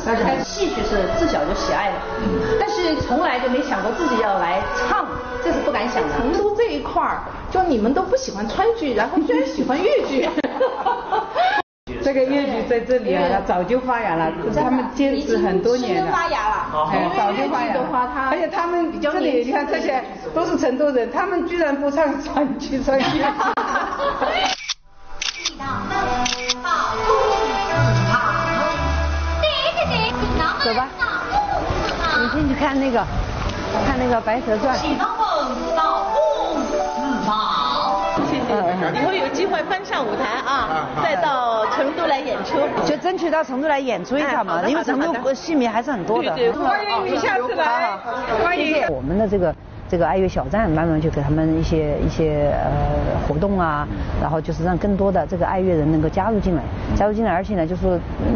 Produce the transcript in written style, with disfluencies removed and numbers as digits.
戏曲是自小就喜爱的，但是从来就没想过自己要来唱，这是不敢想的。 成都这一块儿，就你们都不喜欢川剧，然后居然喜欢粤剧。 这个粤剧在这里啊，它早就发芽了，他们坚持很多年了。 发芽了， 早就发芽了。而且他们这里你看这些都是成都人，他们居然不唱川剧，唱粤剧。 走吧，我们进去看那个《白蛇传》。 以后有机会搬上舞台啊，再到成都来演出， 就争取到成都来演出一场嘛，因为成都戏迷还是很多的。 对，欢迎你下次来，欢迎。 我们的这个爱乐小站慢慢就给他们一些活动啊，然后就是让更多的这个爱乐人能够加入进来，而且呢就是说